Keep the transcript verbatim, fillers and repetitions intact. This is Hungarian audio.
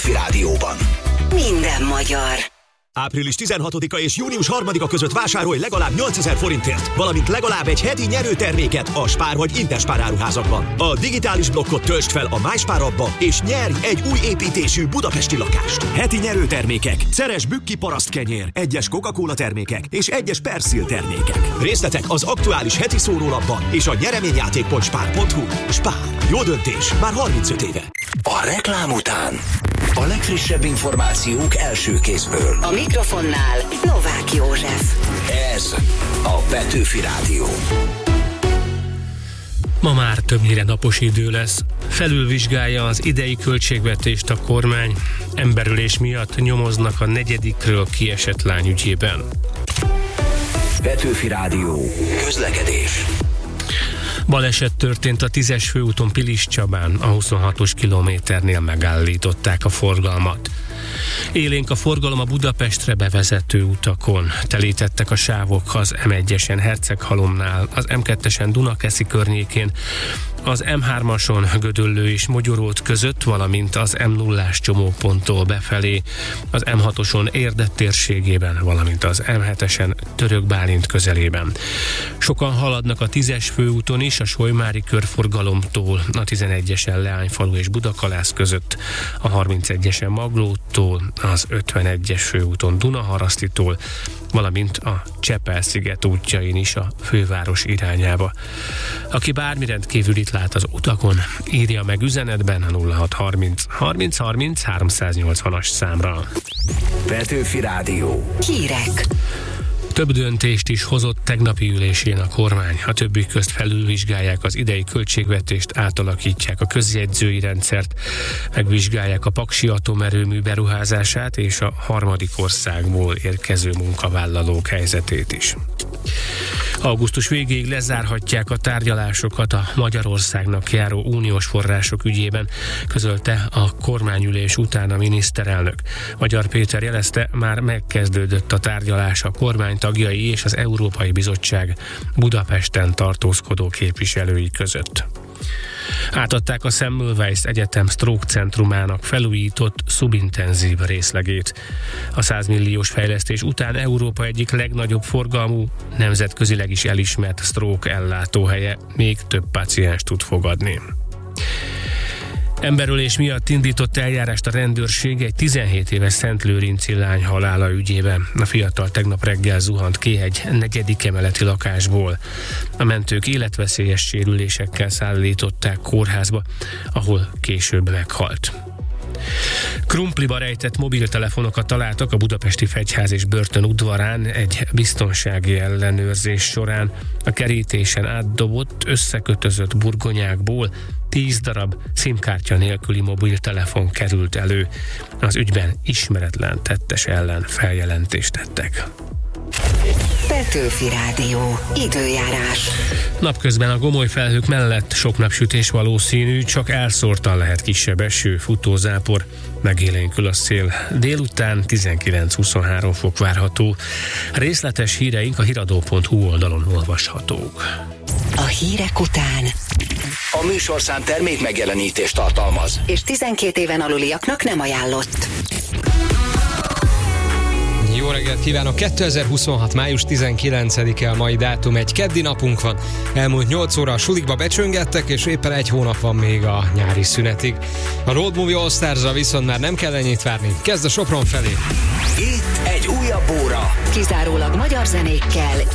Rádióban. Minden magyar. április tizenhatodika és június harmadika között vásárolj legalább nyolcezer forintért, valamint legalább egy heti nyerőterméket a Spár vagy Interspár áruházakban. A digitális blokkot töltsd fel a MySpár appba, és nyerj egy új építésű budapesti lakást. Heti nyerőtermékek, Szeres bükki parasztkenyér, egyes Coca-Cola termékek és egyes Persil termékek. Részletek az aktuális heti szórólapban és a nyereményjáték pont spár pont hu. Spár. Jó döntés. Már harmincöt éve. A reklám után a legfrissebb információk első kézből. A mikrofonnál Novák József. Ez a Petőfi Rádió. Ma már többnyire napos idő lesz. Felülvizsgálja az idei költségvetést a kormány. Emberölés miatt nyomoznak a negyedikről kiesett lány ügyében. Petőfi Rádió. Közlekedés. Baleset történt a tízes főúton Piliscsabán, a huszonhatos kilométernél megállították a forgalmat. Élénk a forgalom a Budapestre bevezető utakon. Telítettek a sávok az em egyesen Herceghalomnál, az em kettesen Dunakeszi környékén, az em hármason Gödöllő és Mogyorót között, valamint az em nullás csomóponttól befelé, az em hatoson Érdet térségében, valamint az em hetesen Török Bálint közelében. Sokan haladnak a tízes főúton is, a Solymári körforgalomtól, a tizenegyesen Leányfalu és Budakalász között, a harmincegyesen Maglótól, az ötvenegyes főúton Dunaharasztitól, valamint a Csepel-sziget útjain is a főváros irányába. Aki bármi rendkívülit lát az utakon, írja meg üzenetben a nulla hat harminc harminc harminc háromszáznyolcvanas számra. Petőfi Rádió. Hírek. Több döntést is hozott tegnapi ülésén a kormány. A többi közt felülvizsgálják az idei költségvetést, átalakítják a közjegyzői rendszert, megvizsgálják a Paksi atomerőmű beruházását és a harmadik országból érkező munkavállalók helyzetét is. Augusztus végéig lezárhatják a tárgyalásokat a Magyarországnak járó uniós források ügyében, közölte a kormányülés után a miniszterelnök. Magyar Péter jelezte, már megkezdődött a tárgyalás a kormány tagjai és az Európai Bizottság Budapesten tartózkodó képviselői között. Átadták a Semmelweis Egyetem Stroke Centrumának felújított szubintenzív részlegét. A száz milliós fejlesztés után Európa egyik legnagyobb forgalmú, nemzetközileg is elismert stroke ellátóhelye még több pácienst tud fogadni. Emberölés miatt indított eljárást a rendőrség egy tizenhét éves szentlőrinci lány halála ügyében. A fiatal tegnap reggel zuhant ki egy negyedik emeleti lakásból. A mentők életveszélyes sérülésekkel szállították kórházba, ahol később meghalt. Krumpliba rejtett mobiltelefonokat találtak a budapesti Fegyház és Börtön udvarán egy biztonsági ellenőrzés során. A kerítésen átdobott, összekötözött burgonyákból tíz darab szimkártya nélküli mobiltelefon került elő. Az ügyben ismeretlen tettes ellen feljelentést tettek. Petőfi Rádió. Időjárás. Napközben a gomoly felhők mellett sok napsütés valószínű, csak elszórtan lehet kisebb eső, futózápor, megélénkül a szél. Délután tizenkilenc-huszonhárom fok várható. Részletes híreink a hiradó pont hu oldalon olvashatók. A hírek után A műsorszám termék megjelenítést tartalmaz, és tizenkét éven aluliaknak nem ajánlott. Jó reggelt kívánok! kétezer-huszonhat. május tizenkilencedike a mai dátum, egy keddi napunk van. Elmúlt nyolc óra a sulikba becsöngettek, és éppen egy hónap van még a nyári szünetig. A Road Movie All Stars-ra viszont már nem kell ennyit várni. Kezd a Sopron felé! itt egy újabb óra. Kizárólag magyar zenékkel